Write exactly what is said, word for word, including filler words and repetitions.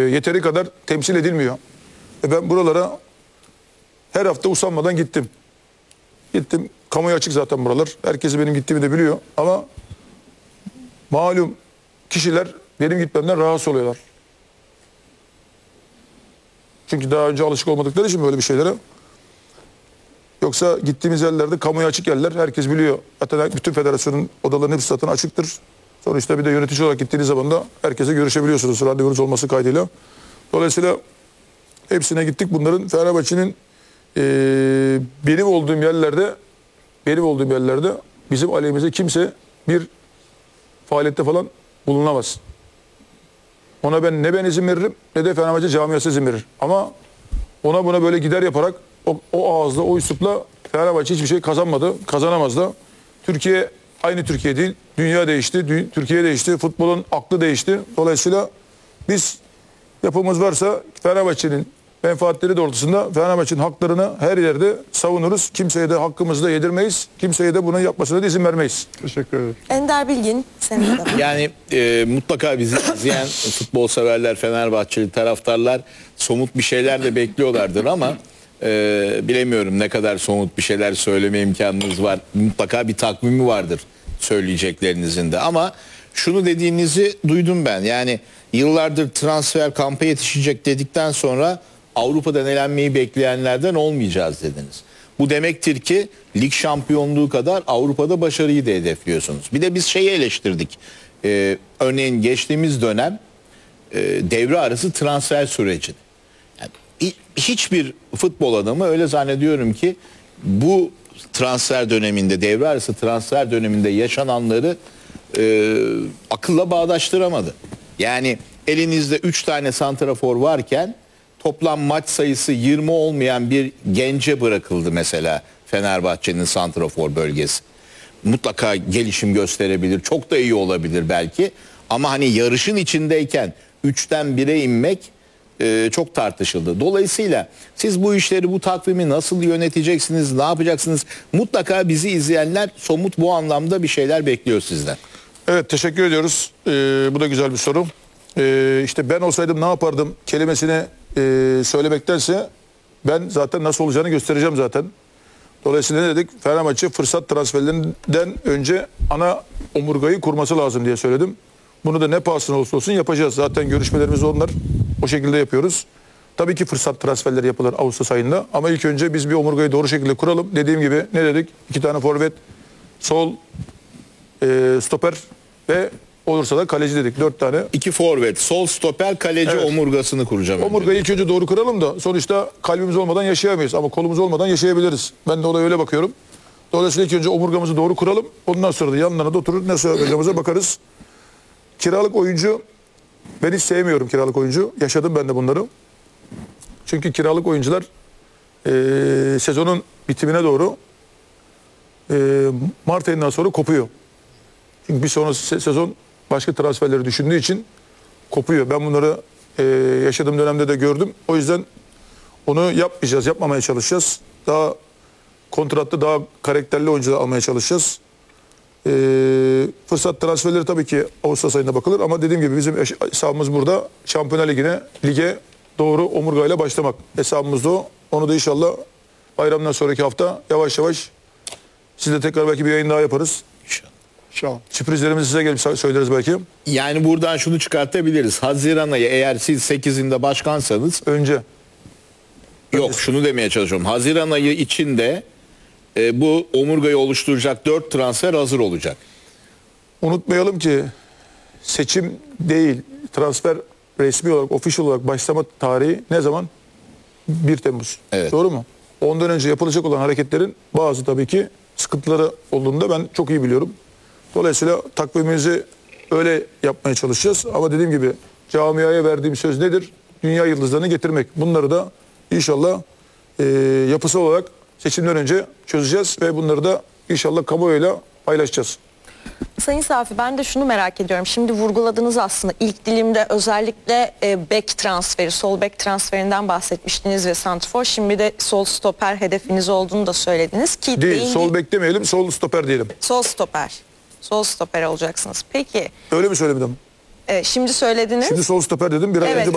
yeteri kadar temsil edilmiyor. E ben buralara her hafta usanmadan gittim. Gittim. Kamuya açık zaten buralar. Herkes benim gittiğimi de biliyor. Ama malum kişiler benim gitmemden rahatsız oluyorlar. Çünkü daha önce alışık olmadıkları için böyle bir şeylere. Yoksa gittiğimiz yerlerde kamuya açık yerler. Herkes biliyor. Zaten bütün federasyonun odalarının hepsi zaten açıktır. Sonuçta bir de yönetici olarak gittiğiniz zaman da herkese görüşebiliyorsunuz. Randevunuz olması kaydıyla. Dolayısıyla hepsine gittik. Bunların Fenerbahçe'nin e, benim olduğum yerlerde benim olduğum yerlerde bizim aleyhimize kimse bir faaliyette falan bulunamaz. Ona ben ne ben izin veririm ne de Fenerbahçe camiası izin verir. Ama ona buna böyle gider yaparak o, o ağızla o üslupla Fenerbahçe hiçbir şey kazanmadı. Kazanamaz da. Türkiye aynı Türkiye değil. Dünya değişti. Dü- Türkiye değişti. Futbolun aklı değişti. Dolayısıyla biz yapımız varsa Fenerbahçe'nin menfaatleri doğrultusunda Fenerbahçe'nin haklarını her yerde savunuruz. Kimseye de hakkımızı da yedirmeyiz. Kimseye de bunu yapmasına da izin vermeyiz. Teşekkür ederim. Ender Bilgin, senin de. Yani e, mutlaka bizi izleyen futbol severler, Fenerbahçeli taraftarlar somut bir şeyler de bekliyorlardır ama e, bilemiyorum ne kadar somut bir şeyler söyleme imkanınız var. Mutlaka bir takvimi vardır söyleyeceklerinizin de ama şunu dediğinizi duydum ben. Yani yıllardır transfer kampa yetişecek dedikten sonra Avrupa'dan elenmeyi bekleyenlerden olmayacağız dediniz. Bu demektir ki lig şampiyonluğu kadar Avrupa'da başarıyı da hedefliyorsunuz. Bir de biz şeyi eleştirdik. Ee, örneğin geçtiğimiz dönem e, devre arası transfer sürecini. Yani, hiçbir futbol adamı öyle zannediyorum ki bu transfer döneminde, devre arası transfer döneminde yaşananları e, akılla bağdaştıramadı. Yani elinizde üç tane santrafor varken toplam maç sayısı yirmi olmayan bir gence bırakıldı mesela Fenerbahçe'nin santrafor bölgesi. Mutlaka gelişim gösterebilir, çok da iyi olabilir belki. Ama hani yarışın içindeyken üçten bire inmek e, çok tartışıldı. Dolayısıyla siz bu işleri, bu takvimi nasıl yöneteceksiniz, ne yapacaksınız? Mutlaka bizi izleyenler somut bu anlamda bir şeyler bekliyor sizden. Evet, teşekkür ediyoruz. Ee, bu da güzel bir soru. Ee, işte ben olsaydım ne yapardım kelimesini e, söylemektense ben zaten nasıl olacağını göstereceğim zaten. Dolayısıyla ne dedik? Fenerbahçe fırsat transferlerinden önce ana omurgayı kurması lazım diye söyledim. Bunu da ne pahasına olursa olsun yapacağız. Zaten görüşmelerimiz onlar. O şekilde yapıyoruz. Tabii ki fırsat transferleri yapılır Ağustos ayında. Ama ilk önce biz bir omurgayı doğru şekilde kuralım. Dediğim gibi ne dedik? İki tane forvet, sol, e, stoper ve olursa da kaleci dedik. Dört tane. İki forvet, sol stoper, kaleci evet. Omurgasını kuracağım. Omurgayı ilk önce doğru kuralım da sonuçta kalbimiz olmadan yaşayamayız. Ama kolumuz olmadan yaşayabiliriz. Ben de olaya öyle bakıyorum. Dolayısıyla ilk önce omurgamızı doğru kuralım. Ondan sonra da yanlarına da oturur nasıl yapacağımıza bakarız. Kiralık oyuncu, ben hiç sevmiyorum kiralık oyuncu. Yaşadım ben de bunları. Çünkü kiralık oyuncular e, sezonun bitimine doğru e, Mart ayından sonra kopuyor. Çünkü bir sonrası sezon başka transferleri düşündüğü için kopuyor. Ben bunları e, yaşadığım dönemde de gördüm. O yüzden onu yapmayacağız, yapmamaya çalışacağız. Daha kontratlı, daha karakterli oyuncular almaya çalışacağız. E, fırsat transferleri tabii ki Ağustos ayında bakılır ama dediğim gibi bizim hesabımız burada Şampiyonlar Ligi'ne, lige doğru omurgayla başlamak. Hesabımız da o. Onu da inşallah bayramdan sonraki hafta yavaş yavaş sizle tekrar belki bir yayın daha yaparız. İnşallah. Sürprizlerimizi size gelip söyleriz belki. Yani buradan şunu çıkartabiliriz. Haziran ayı eğer siz sekizinde başkansanız. Önce. Yok şunu demeye çalışıyorum. Haziran ayı içinde e, bu omurgayı oluşturacak dört transfer hazır olacak. Unutmayalım ki seçim değil transfer resmi olarak, official olarak başlama tarihi ne zaman? bir Temmuz. Evet. Doğru mu? Ondan önce yapılacak olan hareketlerin bazı tabii ki sıkıntıları olduğunu da ben çok iyi biliyorum. Dolayısıyla takvimimizi öyle yapmaya çalışacağız. Ama dediğim gibi camiaya verdiğim söz nedir? Dünya yıldızlarını getirmek. Bunları da inşallah e, yapısal olarak seçimden önce çözeceğiz ve bunları da inşallah kamuoyuyla paylaşacağız. Sayın Safi, ben de şunu merak ediyorum. Şimdi vurguladınız aslında ilk dilimde özellikle e, bek transferi, sol bek transferinden bahsetmiştiniz ve santrfor. Şimdi de sol stoper hedefiniz olduğunu da söylediniz ki değil. Değindi... Sol bek demeyelim, sol stoper diyelim. Sol stoper. Sol stoper olacaksınız. Peki. Öyle mi söylemedim? E, şimdi söylediniz. Şimdi sol stoper dedim. Bir ay evet. önce